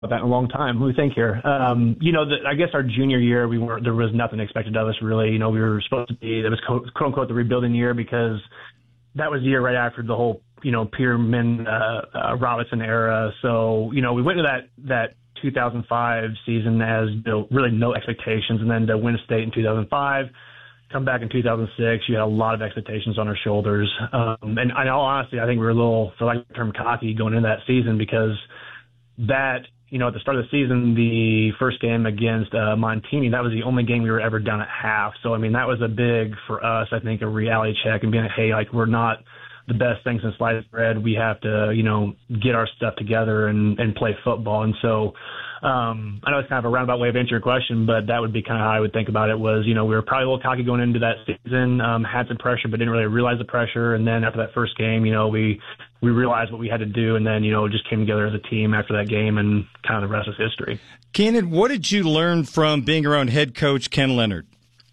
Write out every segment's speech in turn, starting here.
that in a long time. What do we think here? I guess our junior year, there was nothing expected of us really. We were supposed to be, that was quote unquote the rebuilding year because that was the year right after the whole, Peterman, Robinson era. So, we went to that 2005 season as really no expectations, and then to win state in 2005, come back in 2006, you had a lot of expectations on our shoulders. And in all honesty, I think we were a little, for lack of the term, cocky going into that season because that, at the start of the season, the first game against Montini, that was the only game we were ever down at half. So, that was a big, for us, I think, a reality check and being like, hey, we're not the best things in sliced bread. We have to, get our stuff together and play football. And so I know it's kind of a roundabout way of answering your question, but that would be kind of how I would think about it was, we were probably a little cocky going into that season, had some pressure, but didn't really realize the pressure. And then after that first game, we realized what we had to do, and then, just came together as a team after that game, and kind of the rest is history. Keenan, what did you learn from being around head coach Ken Leonard?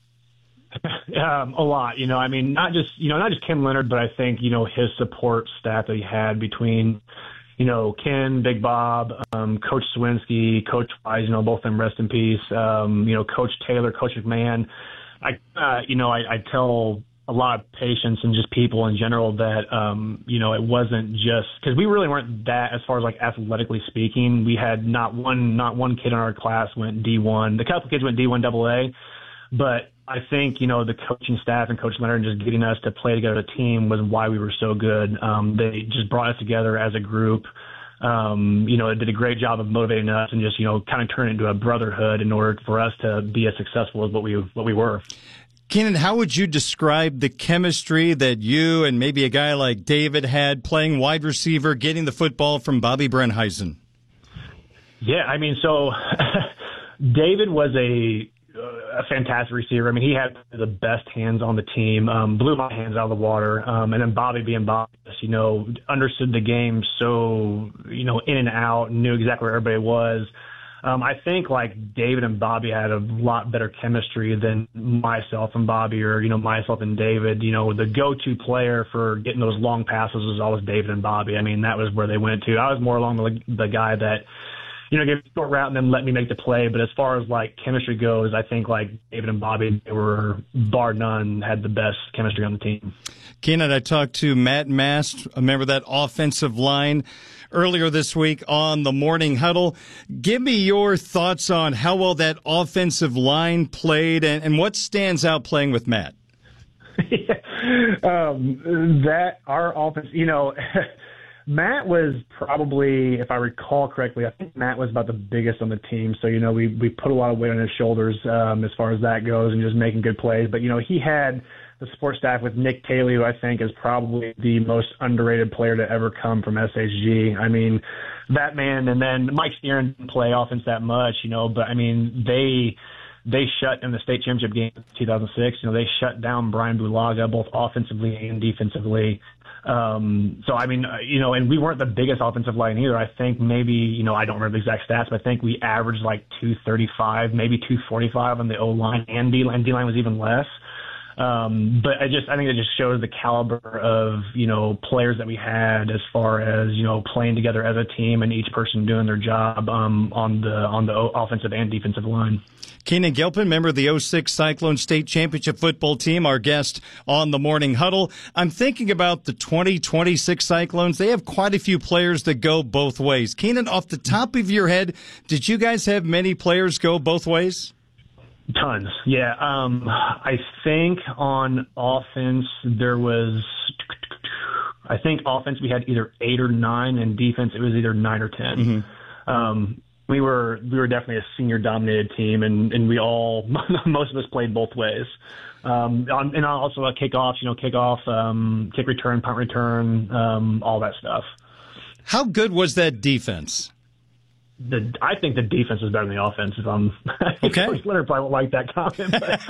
A lot, not just Ken Leonard, but I think, his support staff that he had between, Ken, Big Bob, Coach Swinski, Coach Wise, both of them rest in peace. Coach Taylor, Coach McMahon. I tell a lot of patients and just people in general that, it wasn't just because we really weren't that as far as athletically speaking. We had not one kid in our class went D1. The couple kids went D1 AA, but I think, the coaching staff and Coach Leonard just getting us to play together as a team was why we were so good. They just brought us together as a group. It did a great job of motivating us and just, kind of turn it into a brotherhood in order for us to be as successful as what we were. Keenan, how would you describe the chemistry that you and maybe a guy like David had playing wide receiver, getting the football from Bobby Brenheisen? Yeah, so David was a fantastic receiver. He had the best hands on the team, blew my hands out of the water. And then Bobby being Bobby, understood the game so, in and out, knew exactly where everybody was. I think David and Bobby had a lot better chemistry than myself and Bobby or, myself and David. The go-to player for getting those long passes was always David and Bobby. That was where they went to. I was more along the guy that, gave a short route and then let me make the play. But as far as chemistry goes, I think David and Bobby, they were bar none, had the best chemistry on the team. Keenan, I talked to Matt Mast, a member of that offensive line, earlier this week on the Morning Huddle. Give me your thoughts on how well that offensive line played and what stands out playing with Matt. That our offense, Matt was probably, if I recall correctly, I think Matt was about the biggest on the team. So, we put a lot of weight on his shoulders as far as that goes and just making good plays. But, he had the support staff with Nick Taylor, who I think is probably the most underrated player to ever come from SHG. That man, and then Mike Steeren didn't play offense that much, but, they shut in the state championship game in 2006. They shut down Brian Bulaga both offensively and defensively. And we weren't the biggest offensive line either. I think maybe, I don't remember the exact stats, but I think we averaged 235, maybe 245 on the O-line and D-line. D-line was even less. But I think it just shows the caliber of, players that we had as far as, playing together as a team and each person doing their job, on the offensive and defensive line. Keenan Gilpin, member of the 06 Cyclone State Championship football team, our guest on the Morning Huddle. I'm thinking about the 2026 Cyclones. They have quite a few players that go both ways. Keenan, off the top of your head, did you guys have many players go both ways? Tons, yeah. I think on offense offense we had either 8 or 9, and defense it was either 9 or 10. Mm-hmm. We were definitely a senior dominated team, and we all most of us played both ways. And also a kickoff, kick return, punt return, all that stuff. How good was that defense? I think the defense is better than the offense. Okay. Coach Leonard probably won't like that comment. But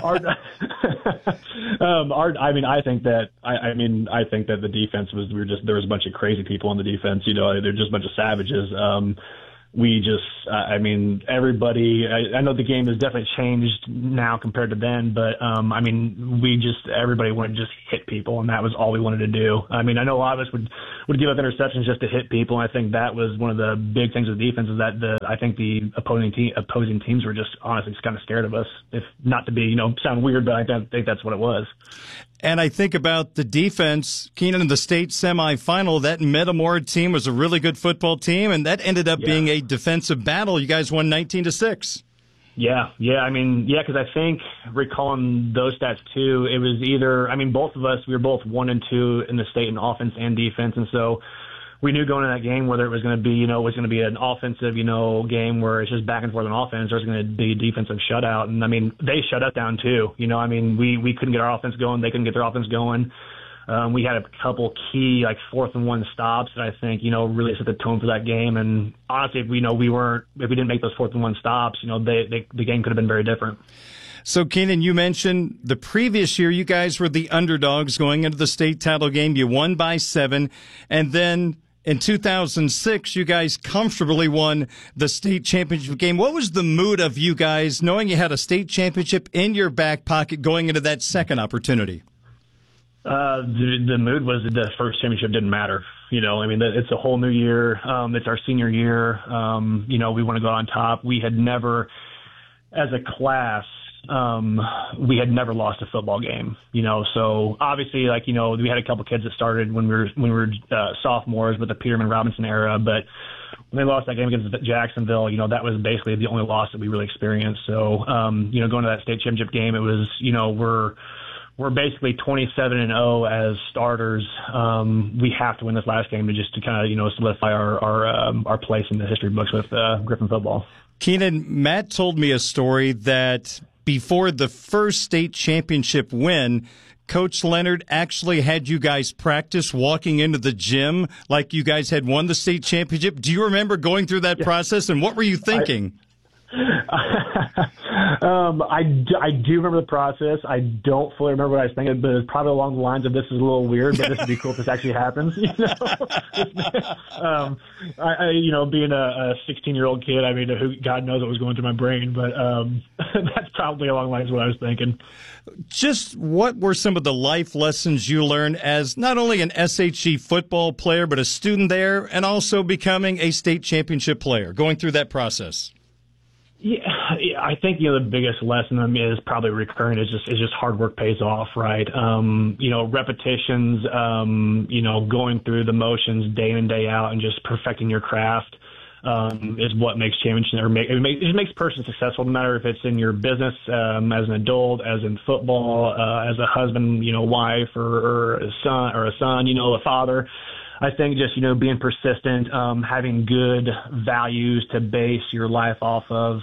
I think that the defense was there was a bunch of crazy people on the defense. They're just a bunch of savages. we just, I mean, everybody, I know the game has definitely changed now compared to then, but, I mean, everybody wanted to just hit people, and that was all we wanted to do. I mean, I know a lot of us would give up interceptions just to hit people, and I think that was one of the big things with defense is that I think the opposing teams were just honestly just kind of scared of us, if not to be, sound weird, but I think that's what it was. And I think about the defense, Keenan, in the state semifinal, that Metamora team was a really good football team, and that ended up being a defensive battle. You guys won 19-6. Yeah. I mean, because I think recalling those stats too, it was either, I mean, both of us, we were both 1-2 in the state in offense and defense, and so we knew going into that game whether it was going to be, was going to be an offensive, game where it's just back and forth on offense, or it's going to be a defensive shutout. And I mean, they shut us down too. I mean, we couldn't get our offense going. They couldn't get their offense going. We had a couple key, 4th and 1 stops that I think, really set the tone for that game. And honestly, if we didn't make those 4th and 1 stops, the game could have been very different. So, Keenan, you mentioned the previous year you guys were the underdogs going into the state title game. You won by 7, and then in 2006, you guys comfortably won the state championship game. What was the mood of you guys knowing you had a state championship in your back pocket going into that second opportunity? The mood was that the first championship didn't matter. I mean, it's a whole new year. It's our senior year. We want to go on top. We had never, as a class, we had never lost a football game, so obviously we had a couple kids that started when we were sophomores with the Peterman Robinson era, but when they lost that game against Jacksonville, that was basically the only loss that we really experienced. So, going to that state championship game, it was, we're basically 27-0 as starters. We have to win this last game to kind of, solidify our place in the history books with Griffin football. Keenan, Matt told me a story that before the first state championship win, Coach Leonard actually had you guys practice walking into the gym like you guys had won the state championship. Do you remember going through that process, and what were you thinking? I do remember the process. I don't fully remember what I was thinking, but it's probably along the lines of this is a little weird, but this would be cool if this actually happens. Being a 16-year-old kid, I mean, who God knows what was going through my brain, but that's probably along the lines of what I was thinking. Just what were some of the life lessons you learned as not only an SHE football player, but a student there, and also becoming a state championship player, going through that process? Yeah, I think the biggest lesson is probably recurring. Is just hard work pays off, right? Repetitions, going through the motions day in and day out, and just perfecting your craft is what makes championship it just makes a person successful. No matter if it's in your business, as an adult, as in football, as a husband, wife, or a son, a father. I think just, being persistent, having good values to base your life off of,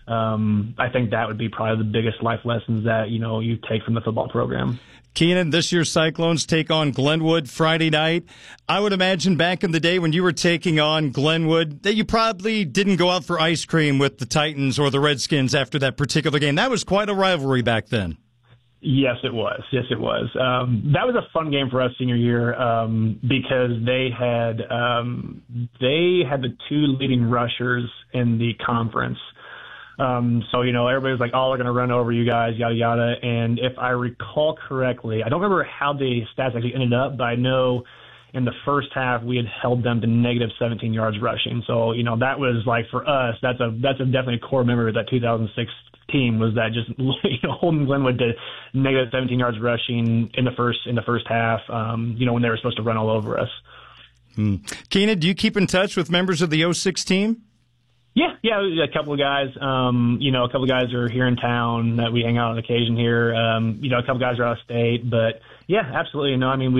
I think that would be probably the biggest life lessons that, you take from the football program. Keenan, this year's Cyclones take on Glenwood Friday night. I would imagine back in the day when you were taking on Glenwood that you probably didn't go out for ice cream with the Titans or the Redskins after that particular game. That was quite a rivalry back then. Yes, it was. That was a fun game for us senior year because they had the 2 leading rushers in the conference. So, everybody was like, oh, they're going to run over you guys, yada, yada. And if I recall correctly, I don't remember how the stats actually ended up, but I know in the first half we had held them to negative 17 yards rushing. So, that was for us, that's definitely a core memory of that 2006 team, was that just holding Glenwood to negative 17 yards rushing in the first half, when they were supposed to run all over us. Keenan, do you keep in touch with members of the 06 team? Yeah, a couple of guys. A couple of guys are here in town that we hang out on occasion here. A couple of guys are out of state, but yeah, absolutely. No, I mean,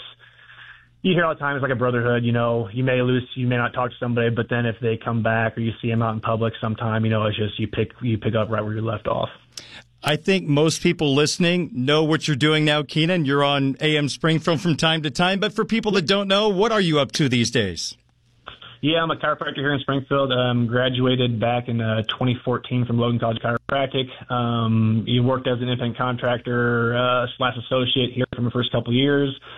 you hear all the time, it's like a brotherhood, you may lose, you may not talk to somebody, but then if they come back or you see them out in public sometime, it's just you pick up right where you left off. I think most people listening know what you're doing now, Keenan. You're on AM Springfield from time to time, but for people that don't know, what are you up to these days? Yeah, I'm a chiropractor here in Springfield. Graduated back in 2014 from Logan College Chiropractic. You worked as an independent contractor / associate here for my first couple of years.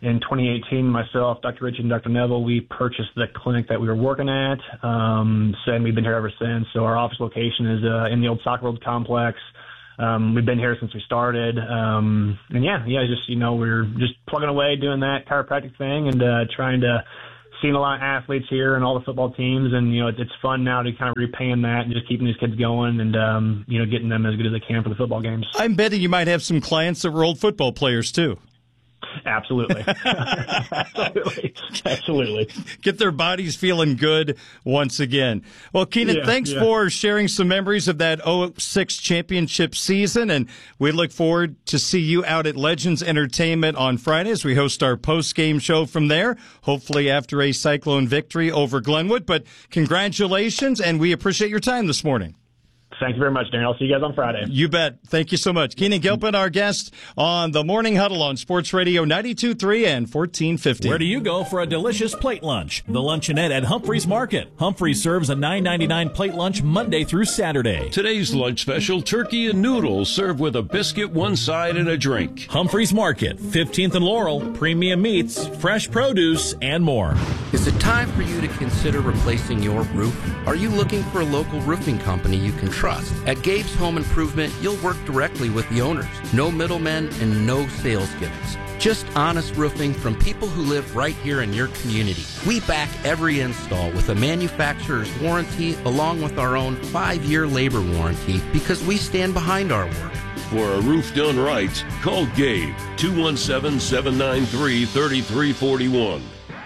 in 2018, myself, Dr. Rich, and Dr. Neville, we purchased the clinic that we were working at. And we've been here ever since. So our office location is in the old Soccer World complex. We've been here since we started. Just, we're just plugging away doing that chiropractic thing and trying to seeing a lot of athletes here and all the football teams. And, it's fun now to kind of repaying that and just keeping these kids going and, getting them as good as they can for the football games. I'm betting you might have some clients that were old football players too. Absolutely. Absolutely. Get their bodies feeling good once again. Well, Keenan, thanks for sharing some memories of that 2006 championship season, and we look forward to see you out at Legends Entertainment on Friday as we host our post-game show from there, hopefully after a Cyclone victory over Glenwood. But congratulations, and we appreciate your time this morning. Thank you very much, Darren. I'll see you guys on Friday. You bet. Thank you so much. Keenan Gilpin, our guest on the Morning Huddle on Sports Radio 92.3 and 1450. Where do you go for a delicious plate lunch? The Luncheonette at Humphreys Market. Humphreys serves a $9.99 plate lunch Monday through Saturday. Today's lunch special, turkey and noodles served with a biscuit, one side, and a drink. Humphreys Market, 15th and Laurel, premium meats, fresh produce, and more. Is it time for you to consider replacing your roof? Are you looking for a local roofing company you can trust? At Gabe's Home Improvement, you'll work directly with the owners. No middlemen and no sales gimmicks. Just honest roofing from people who live right here in your community. We back every install with a manufacturer's warranty along with our own 5-year labor warranty because we stand behind our work. For a roof done right, call Gabe, 217-793-3341.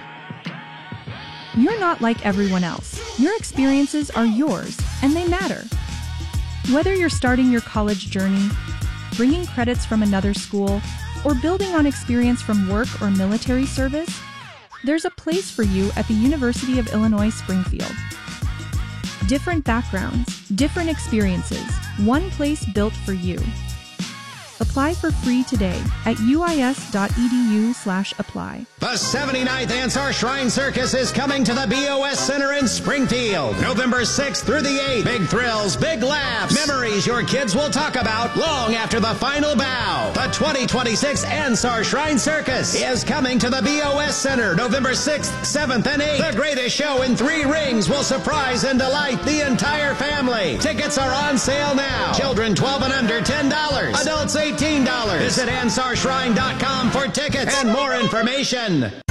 You're not like everyone else. Your experiences are yours, and they matter. Whether you're starting your college journey, bringing credits from another school, or building on experience from work or military service, there's a place for you at the University of Illinois Springfield. Different backgrounds, different experiences, one place built for you. Apply for free today at uis.edu/apply. The 79th Ansar Shrine Circus is coming to the BOS Center in Springfield. November 6th through the 8th. Big thrills, big laughs, memories your kids will talk about long after the final bow. The 2026 Ansar Shrine Circus is coming to the BOS Center November 6th, 7th, and 8th. The greatest show in 3 rings will surprise and delight the entire family. Tickets are on sale now. Children 12 and under, $10. Adults, $18. Visit AnsarShrine.com for tickets and more information.